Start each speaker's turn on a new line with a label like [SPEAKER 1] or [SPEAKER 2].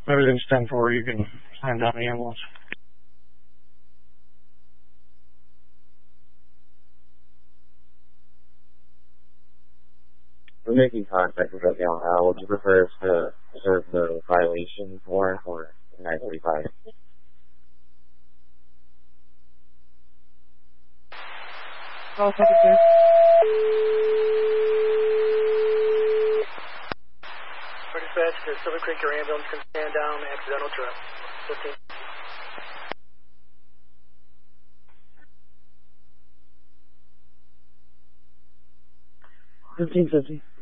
[SPEAKER 1] Everything's 10-4. You can sign down the ambulance.
[SPEAKER 2] We're making contact with right now. Would you prefer us to serve the violation warrant or 945?
[SPEAKER 3] Oh, thank you, sir.
[SPEAKER 4] Dispatch to Silver Creek, your ambulance can stand down, accidental trip. 15.
[SPEAKER 3] 1550.